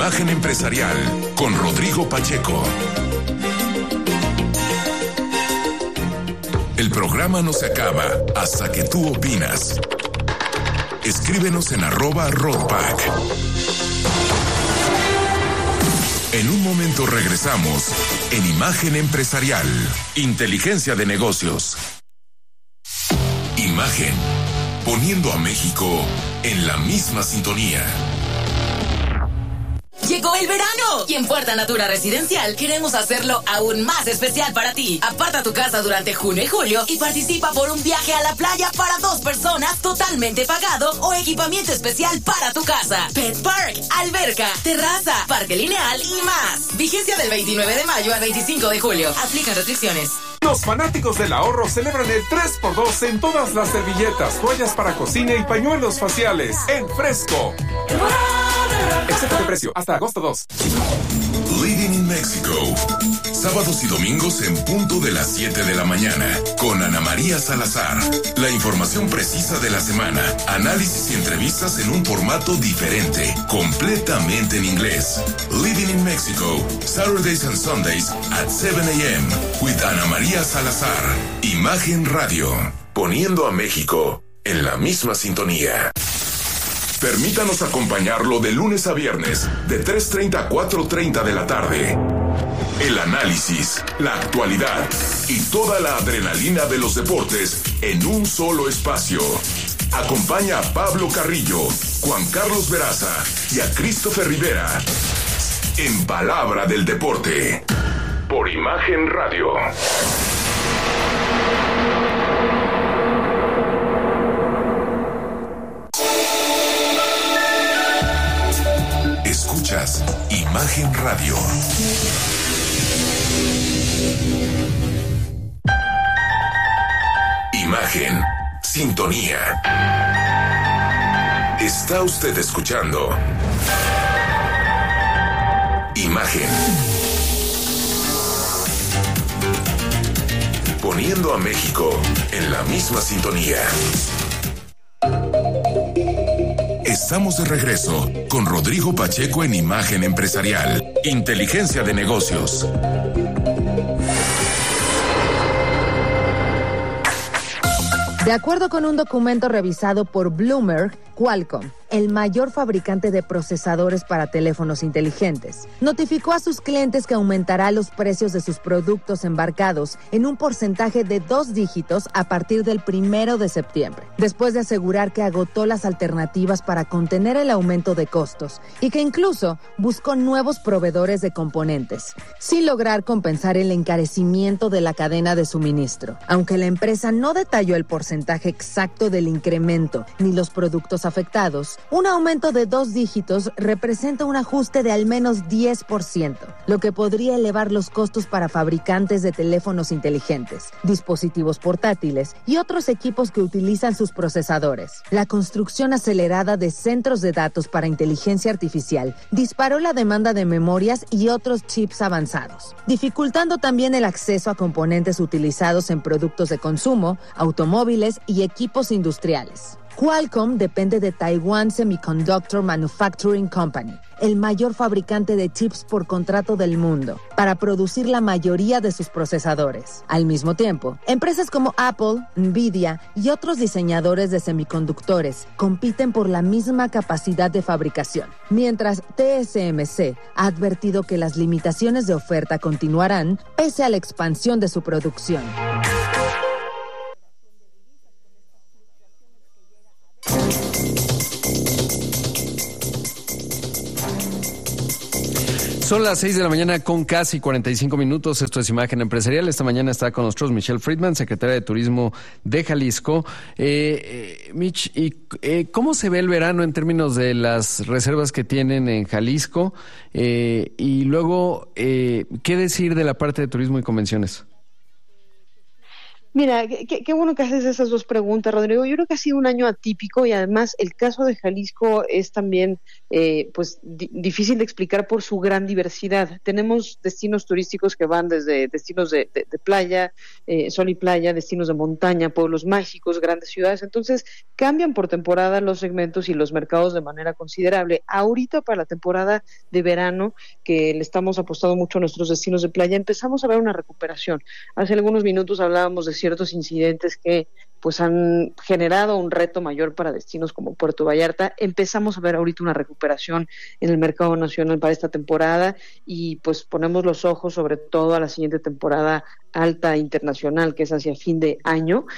Imagen Empresarial con Rodrigo Pacheco. El programa no se acaba hasta que tú opinas. Escríbenos en @Rodpack. En un momento regresamos en Imagen Empresarial, Inteligencia de Negocios. Imagen, poniendo a México en la misma sintonía. ¡Llegó el verano! Y en Puerta Natura Residencial queremos hacerlo aún más especial para ti. Aparta tu casa durante junio y julio y participa por un viaje a la playa para 2 personas totalmente pagado o equipamiento especial para tu casa. Pet Park, alberca, terraza, parque lineal y más. Vigencia del 29 de mayo al 25 de julio. Aplican restricciones. Los fanáticos del ahorro celebran el 3x2 en todas las servilletas, toallas para cocina y pañuelos faciales en Fresco. Excepto de precio, hasta agosto 2. Living in Mexico. Sábados y domingos en punto de las 7 de la mañana. Con Ana María Salazar. La información precisa de la semana. Análisis y entrevistas en un formato diferente. Completamente en inglés. Living in Mexico. Saturdays and Sundays at 7 a.m. With Ana María Salazar. Imagen Radio. Poniendo a México en la misma sintonía. Permítanos acompañarlo de lunes a viernes, de 3:30 a 4:30 de la tarde. El análisis, la actualidad y toda la adrenalina de los deportes en un solo espacio. Acompaña a Pablo Carrillo, Juan Carlos Veraza y a Christopher Rivera. En Palabra del Deporte. Por Imagen Radio. Escuchas Imagen Radio. Imagen, sintonía. Está usted escuchando Imagen. Poniendo a México en la misma sintonía. Estamos de regreso con Rodrigo Pacheco en Imagen Empresarial, Inteligencia de Negocios. De acuerdo con un documento revisado por Bloomberg, Qualcomm, el mayor fabricante de procesadores para teléfonos inteligentes, notificó a sus clientes que aumentará los precios de sus productos embarcados en un porcentaje de 2 dígitos a partir del 1 de septiembre, después de asegurar que agotó las alternativas para contener el aumento de costos y que incluso buscó nuevos proveedores de componentes, sin lograr compensar el encarecimiento de la cadena de suministro. Aunque la empresa no detalló el porcentaje exacto del incremento ni los productos afectados, un aumento de 2 dígitos representa un ajuste de al menos 10%, lo que podría elevar los costos para fabricantes de teléfonos inteligentes, dispositivos portátiles y otros equipos que utilizan sus procesadores. La construcción acelerada de centros de datos para inteligencia artificial disparó la demanda de memorias y otros chips avanzados, dificultando también el acceso a componentes utilizados en productos de consumo, automóviles y equipos industriales. Qualcomm depende de Taiwan Semiconductor Manufacturing Company, el mayor fabricante de chips por contrato del mundo, para producir la mayoría de sus procesadores. Al mismo tiempo, empresas como Apple, Nvidia y otros diseñadores de semiconductores compiten por la misma capacidad de fabricación, mientras TSMC ha advertido que las limitaciones de oferta continuarán pese a la expansión de su producción. Son las 6 de la mañana con casi 45 minutos. Esto es Imagen Empresarial. Esta mañana está con nosotros Michelle Friedman, secretaria de Turismo de Jalisco. Mitch, ¿cómo se ve el verano en términos de las reservas que tienen en Jalisco? Y luego, ¿qué decir de la parte de turismo y convenciones? Mira, qué bueno que haces esas dos preguntas, Rodrigo. Yo creo que ha sido un año atípico y además el caso de Jalisco es también difícil de explicar por su gran diversidad. Tenemos destinos turísticos que van desde destinos de playa, sol y playa, destinos de montaña, pueblos mágicos, grandes ciudades. Entonces cambian por temporada los segmentos y los mercados de manera considerable. Ahorita para la temporada de verano, que le estamos apostando mucho a nuestros destinos de playa, empezamos a ver una recuperación. Hace algunos minutos hablábamos de ciertos incidentes que pues han generado un reto mayor para destinos como Puerto Vallarta. Empezamos a ver ahorita una recuperación en el mercado nacional para esta temporada y pues ponemos los ojos sobre todo a la siguiente temporada alta internacional, que es hacia fin de año,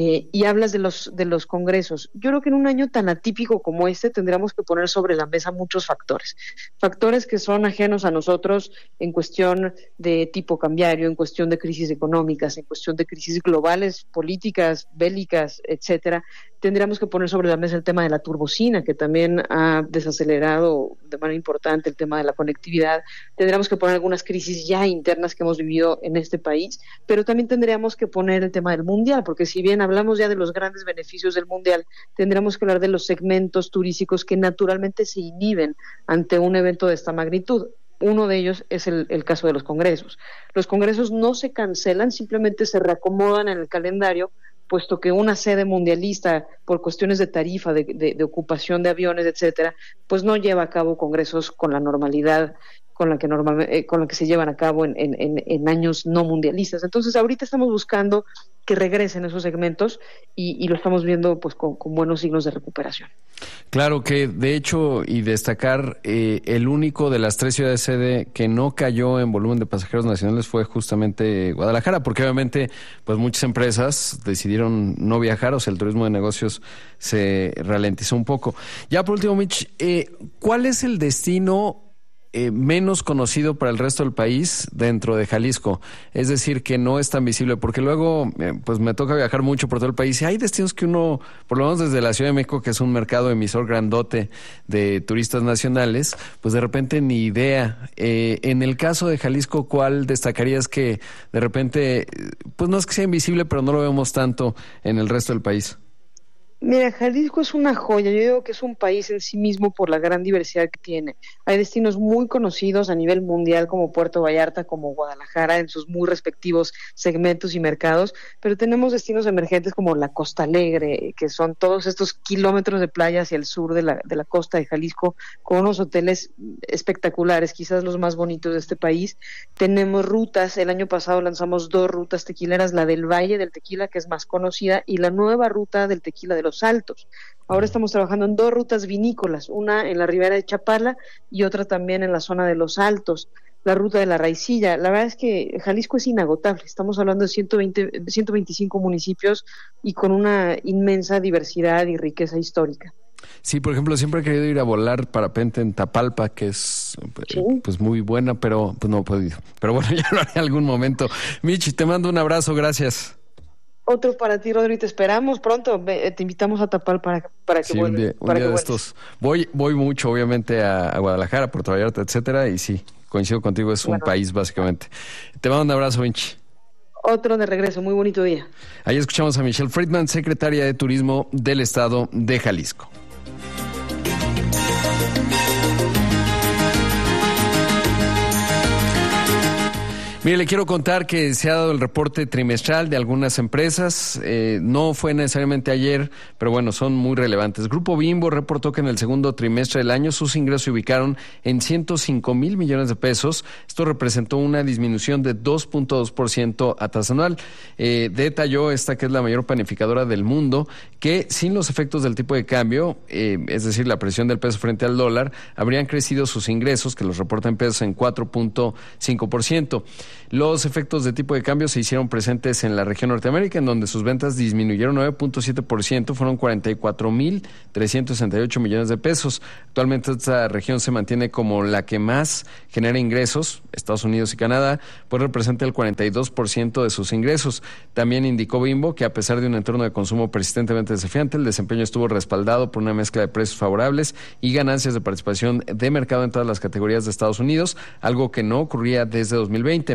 y hablas de los congresos. Yo creo que en un año tan atípico como este tendríamos que poner sobre la mesa muchos factores que son ajenos a nosotros en cuestión de tipo cambiario, en cuestión de crisis económicas, en cuestión de crisis globales, políticas, bélicas, etcétera. Tendríamos que poner sobre la mesa el tema de la turbocina, que también ha desacelerado de manera importante el tema de la conectividad. Tendríamos que poner algunas crisis ya internas que hemos vivido en este país, pero también tendríamos que poner el tema del mundial, porque si bien hablamos ya de los grandes beneficios del mundial, tendríamos que hablar de los segmentos turísticos que naturalmente se inhiben ante un evento de esta magnitud. Uno de ellos es el caso de los congresos. Los congresos no se cancelan, simplemente se reacomodan en el calendario, puesto que una sede mundialista, por cuestiones de tarifa, de ocupación de aviones, etcétera, pues no lleva a cabo congresos con la normalidad con la que se llevan a cabo en años no mundialistas. Entonces, ahorita estamos buscando que regresen esos segmentos y lo estamos viendo pues con buenos signos de recuperación. Claro que, de hecho, y destacar, el único de las 3 ciudades sede que no cayó en volumen de pasajeros nacionales fue justamente Guadalajara, porque obviamente pues muchas empresas decidieron no viajar, o sea, el turismo de negocios se ralentizó un poco. Ya por último, Mitch, ¿cuál es el destino menos conocido para el resto del país dentro de Jalisco? Es decir, que no es tan visible, porque luego pues me toca viajar mucho por todo el país y hay destinos que uno, por lo menos desde la Ciudad de México, que es un mercado emisor grandote de turistas nacionales, pues de repente ni idea. En el caso de Jalisco, ¿cuál destacarías que de repente, pues no es que sea invisible, pero no lo vemos tanto en el resto del país? Mira, Jalisco es una joya. Yo digo que es un país en sí mismo por la gran diversidad que tiene. Hay destinos muy conocidos a nivel mundial como Puerto Vallarta, como Guadalajara, en sus muy respectivos segmentos y mercados, pero tenemos destinos emergentes como la Costa Alegre, que son todos estos kilómetros de playa hacia el sur de la costa de Jalisco, con unos hoteles espectaculares, quizás los más bonitos de este país. Tenemos rutas, el año pasado lanzamos 2 rutas tequileras, la del Valle del Tequila, que es más conocida, y la nueva ruta del tequila de los Altos. Ahora estamos trabajando en 2 rutas vinícolas, una en la ribera de Chapala y otra también en la zona de los Altos, la ruta de la Raicilla. La verdad es que Jalisco es inagotable, estamos hablando de 125 municipios y con una inmensa diversidad y riqueza histórica. Sí, por ejemplo, siempre he querido ir a volar parapente en Tapalpa, que es pues muy buena, pero pues no he podido. Pero bueno, ya lo haré en algún momento. Michi, te mando un abrazo, gracias. Otro para ti, Rodri, te esperamos pronto. Te invitamos a Tapalpa para que vuelvas. Un día de estos. Voy mucho, obviamente, a Guadalajara, Puerto Vallarta, etcétera, y sí, coincido contigo, es un país, básicamente. Te mando un abrazo, Vinci. Otro de regreso, muy bonito día. Ahí escuchamos a Michelle Friedman, secretaria de Turismo del Estado de Jalisco. Mire, le quiero contar que se ha dado el reporte trimestral de algunas empresas. No fue necesariamente ayer, pero bueno, son muy relevantes. Grupo Bimbo reportó que en el segundo trimestre del año sus ingresos se ubicaron en 105,000 millones de pesos. Esto representó una disminución de 2.2% a tasa anual. Detalló esta, que es la mayor panificadora del mundo, que sin los efectos del tipo de cambio, es decir, la presión del peso frente al dólar, habrían crecido sus ingresos, que los reporta en pesos, en 4.5%. Los efectos de tipo de cambio se hicieron presentes en la región Norteamérica, en donde sus ventas disminuyeron 9.7%, fueron 44,368 millones de pesos. Actualmente esta región se mantiene como la que más genera ingresos. Estados Unidos y Canadá, pues representa el 42% de sus ingresos. También indicó Bimbo que a pesar de un entorno de consumo persistentemente desafiante, el desempeño estuvo respaldado por una mezcla de precios favorables y ganancias de participación de mercado en todas las categorías de Estados Unidos, algo que no ocurría desde 2020.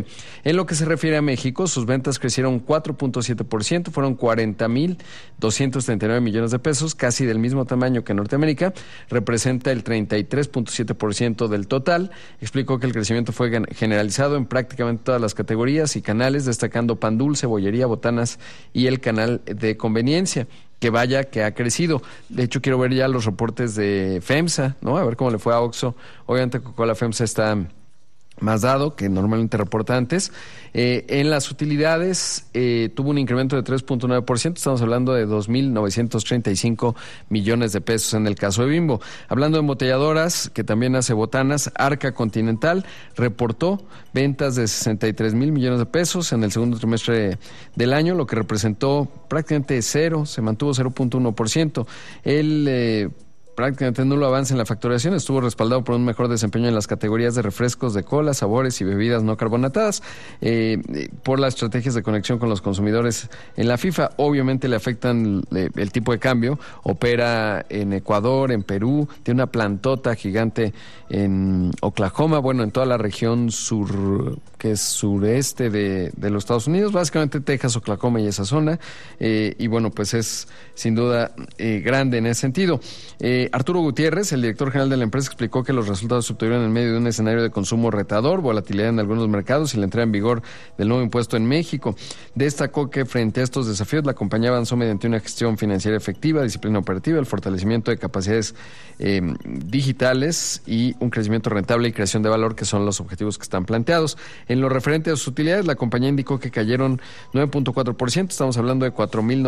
En lo que se refiere a México, sus ventas crecieron 4.7%, fueron 40,239 millones de pesos, casi del mismo tamaño que Norteamérica, representa el 33.7% del total. Explicó que el crecimiento fue generalizado en prácticamente todas las categorías y canales, destacando pan dulce, bollería, botanas y el canal de conveniencia. Que vaya que ha crecido. De hecho, quiero ver ya los reportes de FEMSA, ¿no? A ver cómo le fue a Oxxo. Obviamente, Coca-Cola FEMSA está más dado, que normalmente reporta antes. En las utilidades tuvo un incremento de 3.9%, estamos hablando de 2.935 millones de pesos en el caso de Bimbo. Hablando de embotelladoras, que también hace botanas, Arca Continental reportó ventas de 63,000 millones de pesos en el segundo trimestre del año, lo que representó prácticamente cero, se mantuvo 0.1%. Prácticamente nulo avance en la facturación, estuvo respaldado por un mejor desempeño en las categorías de refrescos de cola, sabores y bebidas no carbonatadas, por las estrategias de conexión con los consumidores en la FIFA. Obviamente le afectan el tipo de cambio, opera en Ecuador, en Perú, tiene una plantota gigante en Oklahoma, bueno, en toda la región sur, que es sureste de los Estados Unidos, básicamente Texas, Oklahoma y esa zona, y bueno, pues es sin duda grande en ese sentido. Arturo Gutiérrez, el director general de la empresa, explicó que los resultados se obtuvieron en medio de un escenario de consumo retador, volatilidad en algunos mercados y la entrada en vigor del nuevo impuesto en México. Destacó que frente a estos desafíos la compañía avanzó mediante una gestión financiera efectiva, disciplina operativa, el fortalecimiento de capacidades digitales y un crecimiento rentable y creación de valor, que son los objetivos que están planteados. En lo referente a sus utilidades, la compañía indicó que cayeron 9.4%, estamos hablando de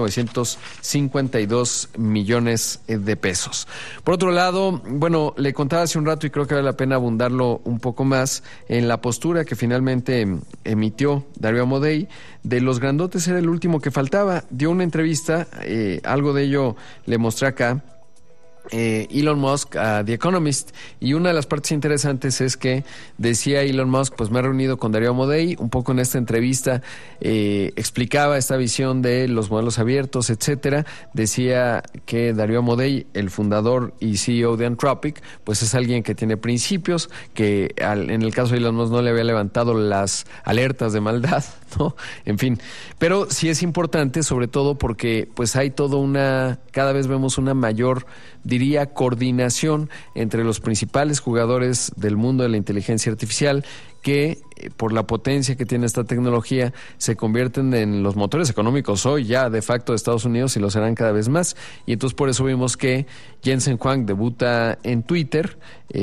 4.952 millones de pesos. Por otro lado, bueno, le contaba hace un rato y creo que vale la pena abundarlo un poco más en la postura que finalmente emitió Darío Amodei. De los grandotes era el último que faltaba. Dio una entrevista, algo de ello le mostré acá, Elon Musk a The Economist, y una de las partes interesantes es que decía Elon Musk, pues me he reunido con Darío Amodei, un poco en esta entrevista explicaba esta visión de los modelos abiertos, etcétera. Decía que Darío Amodei, el fundador y CEO de Anthropic, pues es alguien que tiene principios, que en el caso de Elon Musk no le había levantado las alertas de maldad, ¿no? En fin, pero sí es importante, sobre todo porque pues hay cada vez vemos una mayor, diría, coordinación entre los principales jugadores del mundo de la inteligencia artificial, que por la potencia que tiene esta tecnología se convierten en los motores económicos hoy ya de facto de Estados Unidos, y lo serán cada vez más. Y entonces por eso vimos que Jensen Huang debuta en Twitter,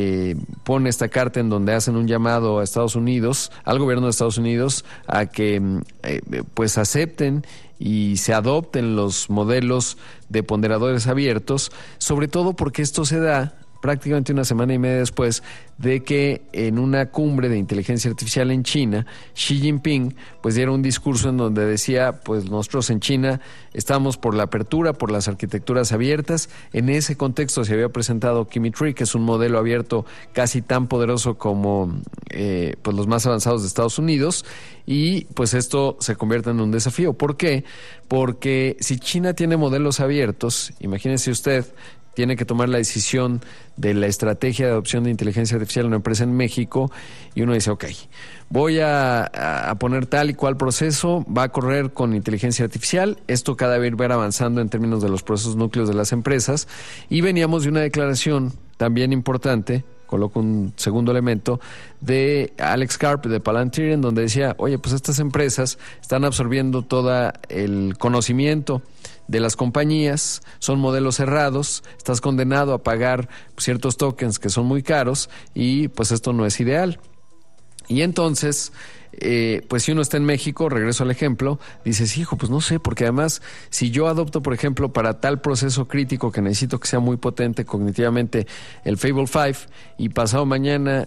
pone esta carta en donde hacen un llamado a Estados Unidos, al gobierno de Estados Unidos, a que pues acepten y se adopten los modelos de ponderadores abiertos, sobre todo porque esto se da prácticamente una semana y media después de que en una cumbre de inteligencia artificial en China, Xi Jinping pues diera un discurso en donde decía, pues nosotros en China estamos por la apertura, por las arquitecturas abiertas. En ese contexto se había presentado Kimi Tree, que es un modelo abierto casi tan poderoso como pues los más avanzados de Estados Unidos, y pues esto se convierte en un desafío. ¿Por qué? Porque si China tiene modelos abiertos, imagínese usted, tiene que tomar la decisión de la estrategia de adopción de inteligencia artificial en una empresa en México, y uno dice, ok, voy a poner tal y cual proceso, va a correr con inteligencia artificial, esto cada vez va a ir avanzando en términos de los procesos núcleos de las empresas, y veníamos de una declaración también importante, coloco un segundo elemento, de Alex Karp de Palantir, en donde decía, oye, pues estas empresas están absorbiendo todo el conocimiento de las compañías, son modelos cerrados, estás condenado a pagar ciertos tokens que son muy caros, y pues esto no es ideal. Y entonces, pues si uno está en México, regreso al ejemplo, dices, hijo, pues no sé, porque además si yo adopto, por ejemplo, para tal proceso crítico que necesito que sea muy potente cognitivamente el Fable 5, y pasado mañana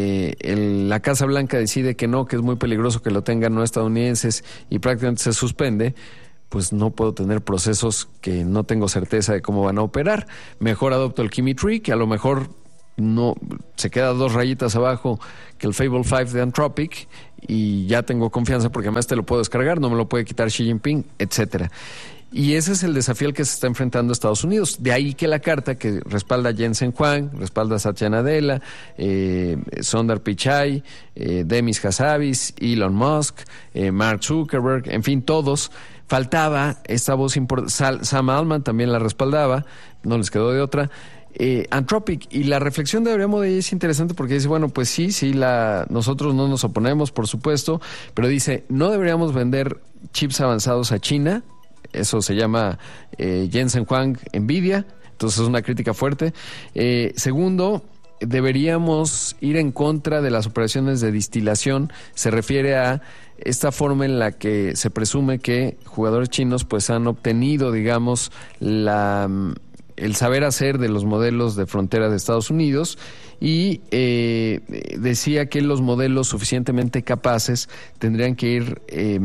la Casa Blanca decide que no, que es muy peligroso que lo tengan no estadounidenses, y prácticamente se suspende, pues no puedo tener procesos que no tengo certeza de cómo van a operar. Mejor adopto el Kimi Tree, que a lo mejor no se queda 2 rayitas abajo que el Fable 5 de Anthropic, y ya tengo confianza porque además te lo puedo descargar, no me lo puede quitar Xi Jinping, etcétera. Y ese es el desafío al que se está enfrentando Estados Unidos. De ahí que la carta que respalda a Jensen Huang, respalda a Satya Nadella, Sundar Pichai, Demis Hassabis, Elon Musk, Mark Zuckerberg, en fin, todos. Faltaba esta voz importante. Sam Altman también la respaldaba, no les quedó de otra. Anthropic, y la reflexión de Adrián Modey es interesante porque dice, bueno, pues sí, nosotros no nos oponemos, por supuesto, pero dice, no deberíamos vender chips avanzados a China. Eso se llama Jensen Huang Nvidia, entonces es una crítica fuerte. Segundo, deberíamos ir en contra de las operaciones de destilación. Se refiere a esta forma en la que se presume que jugadores chinos pues han obtenido, digamos, el saber hacer de los modelos de frontera de Estados Unidos, y decía que los modelos suficientemente capaces tendrían que ir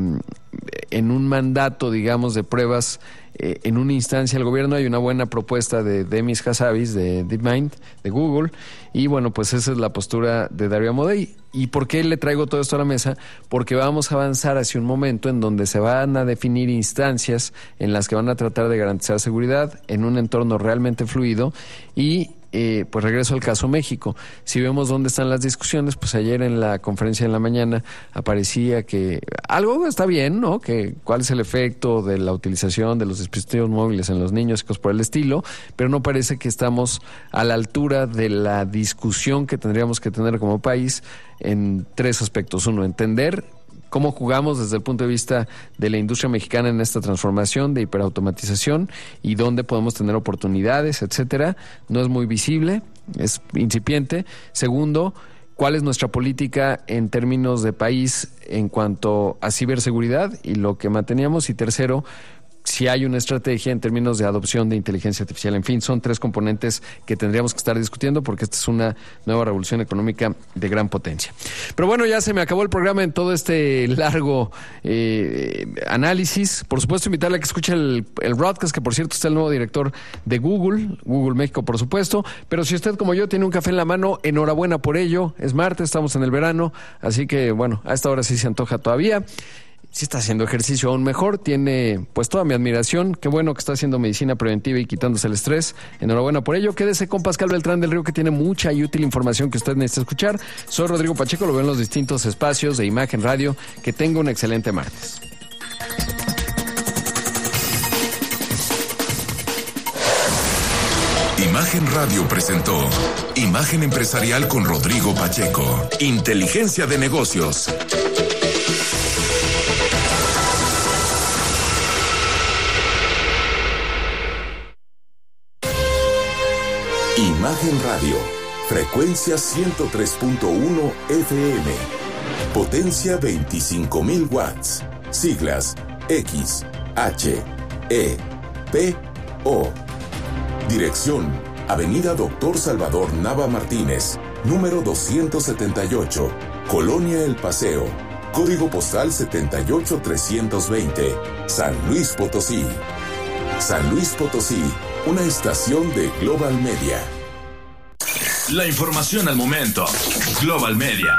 en un mandato, digamos, de pruebas en una instancia del gobierno. Hay una buena propuesta de Demis Hassabis de DeepMind, de Google, y bueno, pues esa es la postura de Darío Amodei. ¿Y por qué le traigo todo esto a la mesa? Porque vamos a avanzar hacia un momento en donde se van a definir instancias en las que van a tratar de garantizar seguridad en un entorno realmente fluido. Y pues regreso al caso México. Si vemos dónde están las discusiones, pues ayer en la conferencia de la mañana aparecía que algo está bien, ¿no? Que cuál es el efecto de la utilización de los dispositivos móviles en los niños y cosas por el estilo, pero no parece que estamos a la altura de la discusión que tendríamos que tener como país en tres aspectos. Uno, entender cómo jugamos desde el punto de vista de la industria mexicana en esta transformación de hiperautomatización y dónde podemos tener oportunidades, etcétera. No es muy visible, es incipiente. Segundo, cuál es nuestra política en términos de país en cuanto a ciberseguridad y lo que manteníamos. Y tercero, si hay una estrategia en términos de adopción de inteligencia artificial. En fin, son tres componentes que tendríamos que estar discutiendo porque esta es una nueva revolución económica de gran potencia. Pero bueno, ya se me acabó el programa en todo este largo análisis. Por supuesto, invitarle a que escuche el broadcast, que por cierto está el nuevo director de Google México, por supuesto. Pero si usted, como yo, tiene un café en la mano, enhorabuena por ello. Es martes, estamos en el verano, así que bueno, a esta hora sí se antoja todavía. Si está haciendo ejercicio aún mejor, tiene pues toda mi admiración. Qué bueno que está haciendo medicina preventiva y quitándose el estrés. Enhorabuena por ello. Quédese con Pascal Beltrán del Río, que tiene mucha y útil información que usted necesita escuchar. Soy Rodrigo Pacheco, lo veo en los distintos espacios de Imagen Radio. Que tenga un excelente martes. Imagen Radio presentó Imagen Empresarial con Rodrigo Pacheco. Inteligencia de negocios. Imagen Radio, frecuencia 103.1 FM, potencia 25,000 watts, siglas X, H, E, P, O. Dirección, Avenida Doctor Salvador Nava Martínez, número 278, Colonia El Paseo, código postal 78320, San Luis Potosí. San Luis Potosí, una estación de Global Media. La información al momento. Global Media.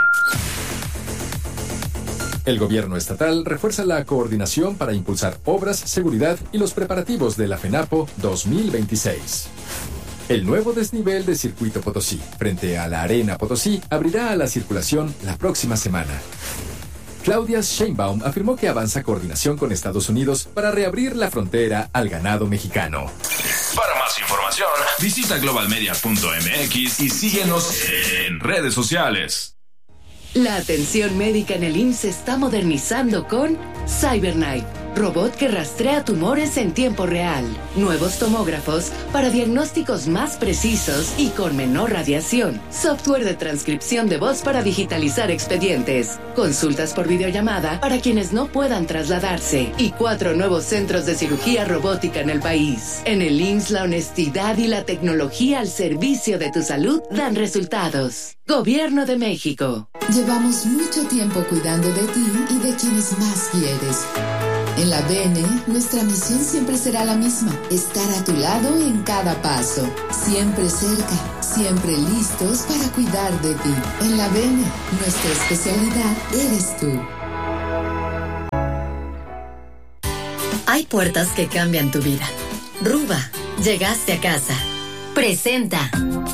El gobierno estatal refuerza la coordinación para impulsar obras, seguridad y los preparativos de la FENAPO 2026. El nuevo desnivel de Circuito Potosí, frente a la Arena Potosí, abrirá a la circulación la próxima semana. Claudia Sheinbaum afirmó que avanza coordinación con Estados Unidos para reabrir la frontera al ganado mexicano. Para más información, visita globalmedia.mx y síguenos en redes sociales. La atención médica en el IMSS se está modernizando con CyberKnife, robot que rastrea tumores en tiempo real. Nuevos tomógrafos para diagnósticos más precisos y con menor radiación. Software de transcripción de voz para digitalizar expedientes. Consultas por videollamada para quienes no puedan trasladarse. Y 4 nuevos centros de cirugía robótica en el país. En el IMSS, la honestidad y la tecnología al servicio de tu salud dan resultados. Gobierno de México. Llevamos mucho tiempo cuidando de ti y de quienes más quieres. En la BN, nuestra misión siempre será la misma: estar a tu lado en cada paso, siempre cerca, siempre listos para cuidar de ti. En la BN, nuestra especialidad eres tú. Hay puertas que cambian tu vida. Ruba, llegaste a casa. Presenta.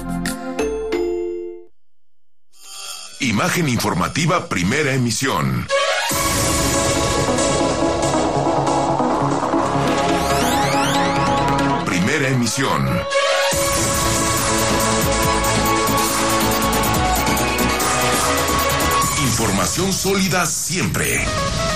Imagen informativa, primera emisión. Primera emisión. Información sólida siempre.